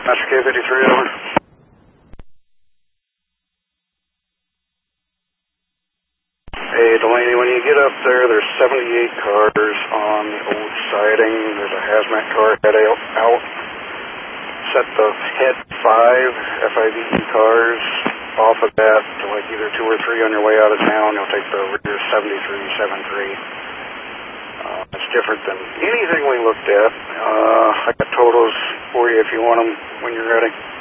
Master K-53, over. Hey, Delaney, when you get up there, there's 78 cars on the old siding. There's a hazmat car head out. Set the head 5 FIVE cars off of that to like either 2 or 3 on your way out of town. You'll take the rear 7373. It's different than anything we looked at. I got totals for you if you want them when you're ready.